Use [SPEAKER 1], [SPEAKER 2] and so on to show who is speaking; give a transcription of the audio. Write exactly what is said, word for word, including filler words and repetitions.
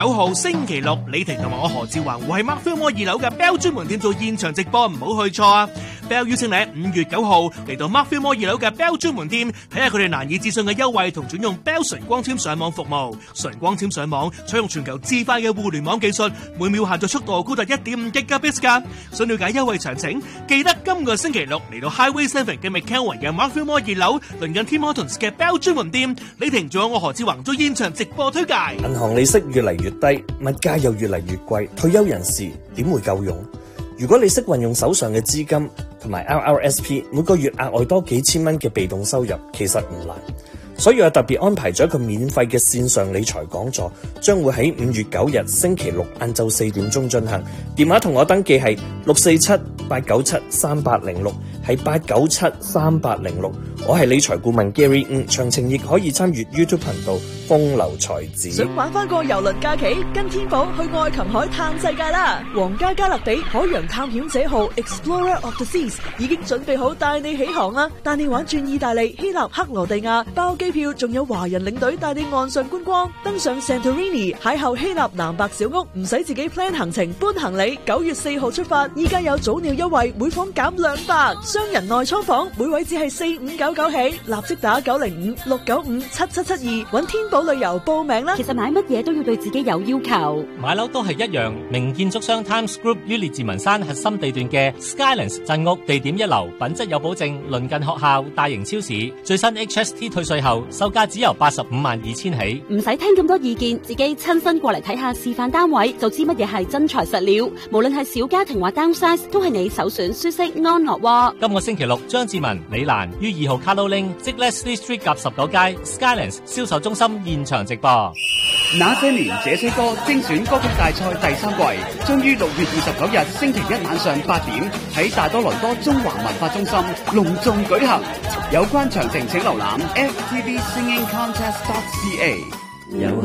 [SPEAKER 1] 九號星期六，李婷同埋我何志宏會喺 Mark Fillmore 二樓嘅 Bell 專門店做現場直播，唔好去錯啊 ！Bell 邀請你喺五月九號嚟到 Mark Fillmore 二樓嘅 Bell 專門店，睇下佢哋難以置信嘅優惠同轉用 Bell 純光纖上網服務。純光纖上網採用全球至快嘅互聯網技術，每秒下載速度高達一點五 Gigabits 噶。想了解優惠詳情，記得今個星期六嚟到 Highway Seven 嘅 McKelvin 嘅 Mark Fillmore 二樓，鄰近 Tim Hortons 嘅 Bell 專門店，李婷仲有我何志宏做現場直播推介。
[SPEAKER 2] 銀行利息越嚟越低，物價又越嚟越貴，退休人士點會夠用？如果你識運用手上嘅資金同埋 R R S P， 每個月額外多幾千蚊嘅被動收入，其實唔難。所以我特別安排咗一個免費嘅線上理財講座，將會喺五月九日星期六晏晝四點鐘進行。電話同我登記係六四七八九七三八零六，係八九七三八零六。我係理財顧問 Gary， 嗯，詳情亦可以參與 YouTube 頻道風流才子。
[SPEAKER 3] 想玩翻個郵輪假期，跟天寶去愛琴海探世界啦！皇家加勒比海洋探險者號 Explorer of the Seas 已經準備好帶你起航啦，帶你玩轉意大利、希臘、克羅地亞，包機票，仲有華人領隊帶你岸上觀光，登上 Santorini 邂逅希臘藍白小屋，唔使自己 plan 行程搬行李。九月四號出發，依家有早鳥優惠，每房減兩百，雙人內艙房每位只係四五九九起，立即打九零五六九五七七七二揾天寶旅遊報名啦。
[SPEAKER 4] 其實買乜嘢都要對自己有要求，
[SPEAKER 5] 買樓都係一樣。名建築商 Times Group 於列治文山核心地段嘅 Skylands 鎮屋，地點一流，品質有保證，鄰近學校、大型超市，最新 H S T 退稅後，售價只由八十五萬二千起。
[SPEAKER 4] 唔使聽咁多意見，自己親身過嚟睇下示範單位，就知乜嘢係真材實料。無論係小家庭或 downsize， 都係你首選舒適安樂窩。
[SPEAKER 5] 今個星期六，張志文、李蘭於二號 Carloling 即 Leslie Street 夾十九街 Skylands 銷售中心現場直播。
[SPEAKER 6] 那些年這些歌精選歌曲大賽第三季將於六月二十九日星期一晚上八點喺大多倫多中華文化中心隆重舉行。有關詳情請瀏覽 F T V Singing Contest dot C A。